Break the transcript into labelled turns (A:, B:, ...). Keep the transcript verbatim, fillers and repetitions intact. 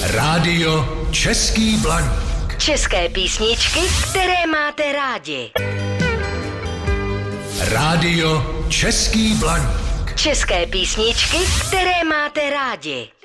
A: Rádio Český Blaník.
B: České písničky, které máte rádi.
A: Rádio Český Blaník.
B: České písničky, které máte rádi.